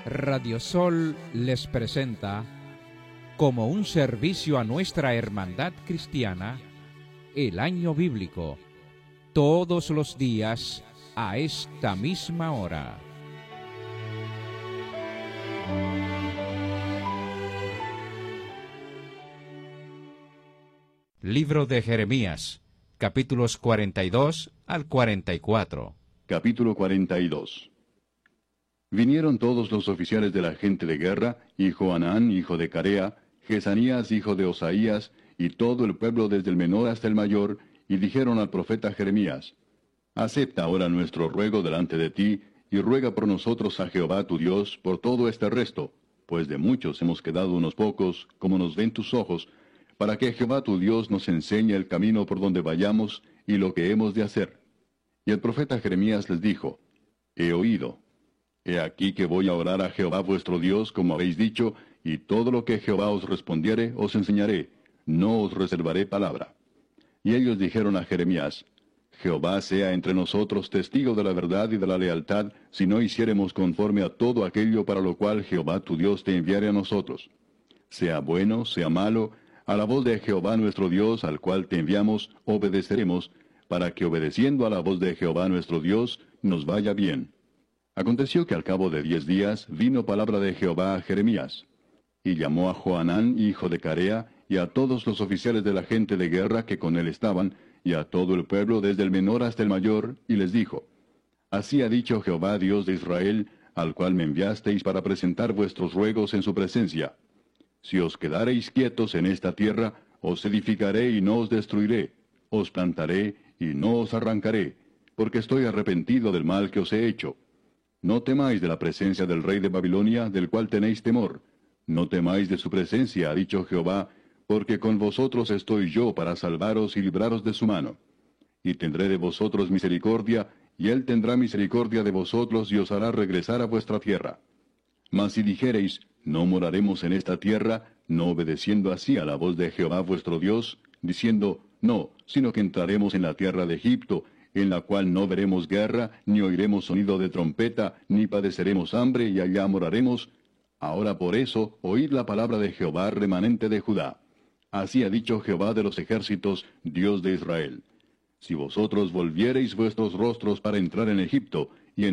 Radio Sol les presenta, como un servicio a nuestra hermandad cristiana, el año bíblico, todos los días a esta misma hora. Libro de Jeremías, capítulos 42 al 44. Capítulo 42. Vinieron todos los oficiales de la gente de guerra, y Johanán, hijo de Carea, Jesanías, hijo de Osaías, y todo el pueblo desde el menor hasta el mayor, y dijeron al profeta Jeremías: Acepta ahora nuestro ruego delante de ti, y ruega por nosotros a Jehová tu Dios por todo este resto, pues de muchos hemos quedado unos pocos, como nos ven tus ojos, para que Jehová tu Dios nos enseñe el camino por donde vayamos, y lo que hemos de hacer. Y el profeta Jeremías les dijo: He oído. He aquí que voy a orar a Jehová vuestro Dios, como habéis dicho, y todo lo que Jehová os respondiere os enseñaré, no os reservaré palabra. Y ellos dijeron a Jeremías: Jehová sea entre nosotros testigo de la verdad y de la lealtad, si no hiciéremos conforme a todo aquello para lo cual Jehová tu Dios te enviare a nosotros. Sea bueno, sea malo, a la voz de Jehová nuestro Dios, al cual te enviamos, obedeceremos, para que obedeciendo a la voz de Jehová nuestro Dios, nos vaya bien. Aconteció que al cabo de 10 días vino palabra de Jehová a Jeremías. Y llamó a Johanán, hijo de Carea, y a todos los oficiales de la gente de guerra que con él estaban, y a todo el pueblo desde el menor hasta el mayor, y les dijo: Así ha dicho Jehová Dios de Israel, al cual me enviasteis para presentar vuestros ruegos en su presencia: Si os quedareis quietos en esta tierra, os edificaré y no os destruiré, os plantaré y no os arrancaré, porque estoy arrepentido del mal que os he hecho. No temáis de la presencia del rey de Babilonia, del cual tenéis temor. No temáis de su presencia, ha dicho Jehová, porque con vosotros estoy yo para salvaros y libraros de su mano. Y tendré de vosotros misericordia, y él tendrá misericordia de vosotros y os hará regresar a vuestra tierra. Mas si dijereis: No moraremos en esta tierra, no obedeciendo así a la voz de Jehová vuestro Dios, diciendo: No, sino que entraremos en la tierra de Egipto, en la cual no veremos guerra, ni oiremos sonido de trompeta, ni padeceremos hambre, y allá moraremos. Ahora por eso, oíd la palabra de Jehová, remanente de Judá. Así ha dicho Jehová de los ejércitos, Dios de Israel: Si vosotros volviereis vuestros rostros para entrar en Egipto,